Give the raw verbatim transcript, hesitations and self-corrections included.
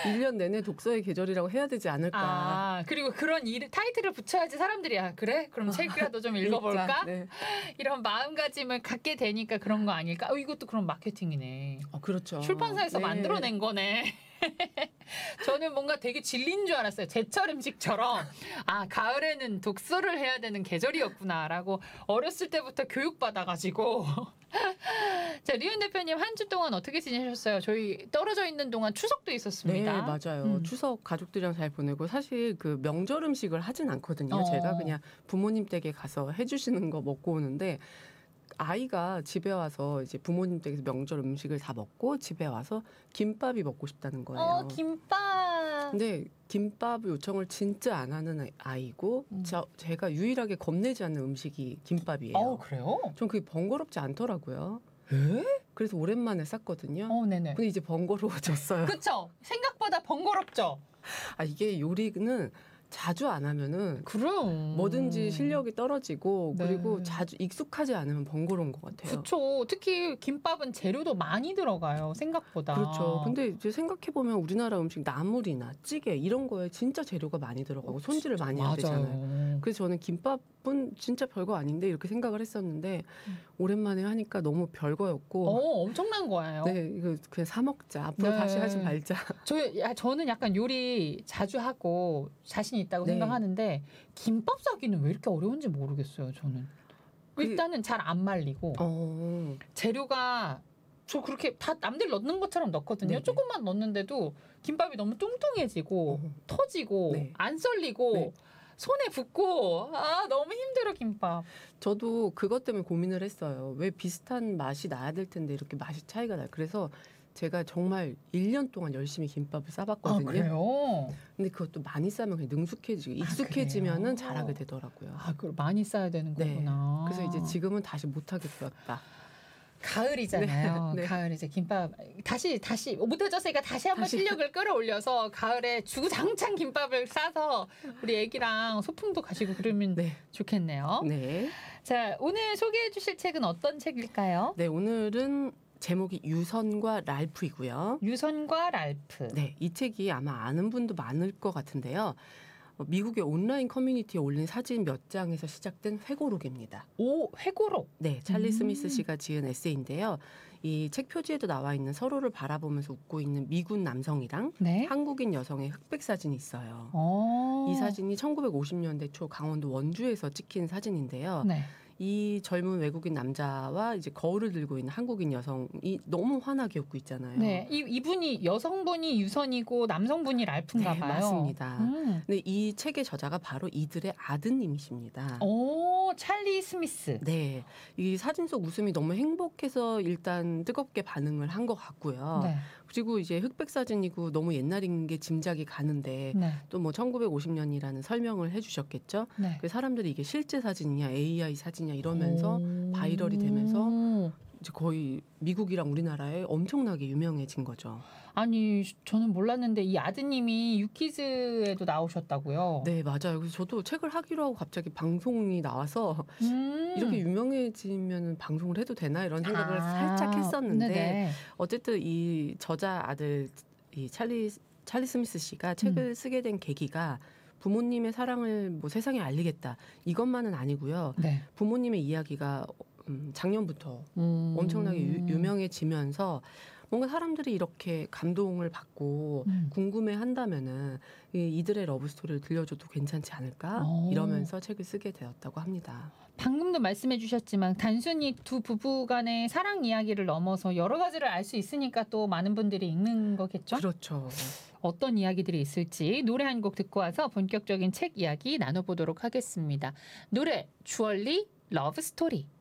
일 년 내내 독서의 계절이라고 해야 되지 않을까. 아, 그리고 그런 일, 타이틀을 붙여야지 사람들이 아, 그래? 그럼 책이라도 좀 읽어볼까? 네. 이런 마음가짐을 갖게 되니까 그런 거 아닐까? 어, 이것도 그런 마케팅이네. 어, 그렇죠. 출판사에서 네. 만들어낸 거네. 저는 뭔가 되게 진리인 줄 알았어요. 제철 음식처럼. 아, 가을에는 독서를 해야 되는 계절이었구나라고 어렸을 때부터 교육받아가지고. 자, 류은 대표님 한 주 동안 어떻게 지내셨어요? 저희 떨어져 있는 동안 추석도 있었습니다. 네, 맞아요. 음. 추석 가족들이랑 잘 보내고 사실 그 명절 음식을 하진 않거든요. 어. 제가 그냥 부모님 댁에 가서 해주시는 거 먹고 오는데 아이가 집에 와서 이제 부모님 댁에서 명절 음식을 다 먹고 집에 와서 김밥이 먹고 싶다는 거예요. 어, 김밥. 근데 김밥 요청을 진짜 안 하는 아이고 음. 저, 제가 유일하게 겁내지 않는 음식이 김밥이에요. 어, 그래요? 전 그게 번거롭지 않더라고요. 에? 그래서 오랜만에 쌌거든요. 어, 네네. 근데 이제 번거로워졌어요. 그쵸? 생각보다 번거롭죠? 아, 이게 요리는 자주 안 하면은 그래요. 뭐든지 실력이 떨어지고 네. 그리고 자주 익숙하지 않으면 번거로운 것 같아요. 그쵸. 특히 김밥은 재료도 많이 들어가요. 생각보다. 그렇죠. 근데 이제 생각해보면 우리나라 음식 나물이나 찌개 이런 거에 진짜 재료가 많이 들어가고 손질을 많이 해야 되잖아요. 맞아요. 그래서 저는 김밥은 진짜 별거 아닌데 이렇게 생각을 했었는데 음. 오랜만에 하니까 너무 별거였고 어, 엄청난 거예요. 네, 이거 그냥 사 먹자. 앞으로 네. 다시 하지 말자. 저, 야, 저는 약간 요리 자주 하고 자신 있다고 네. 생각하는데 김밥 싸기는 왜 이렇게 어려운지 모르겠어요. 저는. 그- 일단은 잘 안 말리고 어, 재료가 저 그렇게 다 남들 넣는 것처럼 넣거든요. 네네. 조금만 넣는데도 김밥이 너무 뚱뚱해지고 어. 터지고 네. 안 썰리고 네. 손에 붙고 아 너무 힘들어 김밥. 저도 그것 때문에 고민을 했어요. 왜 비슷한 맛이 나야 될 텐데 이렇게 맛이 차이가 나요. 그래서 제가 정말 일 년 동안 열심히 김밥을 아 싸봤거든요. 그래요? 근데 그것도 많이 싸면 그냥 능숙해지고 아, 익숙해지면은 그래요? 잘하게 되더라고요. 아 그걸 많이 싸야 되는 네. 거구나. 그래서 이제 지금은 다시 못하게 되었다. 가을이잖아요. 네, 네. 가을 이제 김밥 다시 다시 못해졌으니까 다시 한번 다시. 실력을 끌어올려서 가을에 주구장창 김밥을 싸서 우리 애기랑 소풍도 가시고 그러면 네. 좋겠네요. 네. 자 오늘 소개해 주실 책은 어떤 책일까요? 네, 오늘은 제목이 유선과 랄프이고요. 유선과 랄프. 네, 이 책이 아마 아는 분도 많을 것 같은데요. 어, 미국의 온라인 커뮤니티에 올린 사진 몇 장에서 시작된 회고록입니다. 오 회고록. 네, 찰리 음. 스미스 씨가 지은 에세이인데요. 이 책 표지에도 나와 있는 서로를 바라보면서 웃고 있는 미군 남성이랑 네. 한국인 여성의 흑백 사진이 있어요. 어. 이 사진이 천구백오십 년대 초 강원도 원주에서 찍힌 사진인데요. 네. 이 젊은 외국인 남자와 이제 거울을 들고 있는 한국인 여성이 너무 환하게 웃고 있잖아요. 네. 이 이분이 여성분이 유선이고 남성분이 랄프인가 네, 봐요. 맞습니다. 음. 근데 이 책의 저자가 바로 이들의 아드님이십니다. 오 찰리 스미스. 네, 이 사진 속 웃음이 너무 행복해서 일단 뜨겁게 반응을 한 것 같고요. 네. 그리고 이제 흑백 사진이고 너무 옛날인 게 짐작이 가는데 네. 또 뭐 천구백오십 년이라는 설명을 해주셨겠죠. 네. 그 사람들이 이게 실제 사진이냐 에이아이 사진이냐 이러면서 오. 바이럴이 되면서 이제 거의 미국이랑 우리나라에 엄청나게 유명해진 거죠. 아니 저는 몰랐는데 이 아드님이 유키즈에도 나오셨다고요. 네, 맞아요. 그래서 저도 책을 하기로 하고 갑자기 방송이 나와서 음. 이렇게 유명해지면 방송을 해도 되나 이런 생각을 아, 살짝 했었는데 네네. 어쨌든 이 저자 아들 이 찰리 찰리 스미스 씨가 책을 음. 쓰게 된 계기가 부모님의 사랑을 뭐 세상에 알리겠다 이것만은 아니고요. 네. 부모님의 이야기가 음, 작년부터 음. 엄청나게 유, 유명해지면서 뭔가 사람들이 이렇게 감동을 받고 음. 궁금해한다면은 이, 이들의 러브 스토리를 들려줘도 괜찮지 않을까 오. 이러면서 책을 쓰게 되었다고 합니다. 방금도 말씀해 주셨지만 단순히 두 부부 간의 사랑 이야기를 넘어서 여러 가지를 알 수 있으니까 또 많은 분들이 읽는 거겠죠? 그렇죠. 어떤 이야기들이 있을지 노래 한 곡 듣고 와서 본격적인 책 이야기 나눠보도록 하겠습니다. 노래 주얼리 러브 스토리.